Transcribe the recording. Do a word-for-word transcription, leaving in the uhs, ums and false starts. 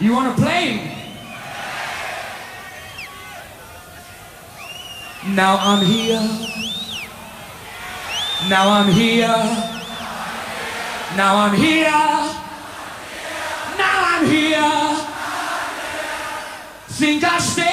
You wanna play? Now I'm here. Now I'm here. Now I'm here. Now I'm here. Think I stay.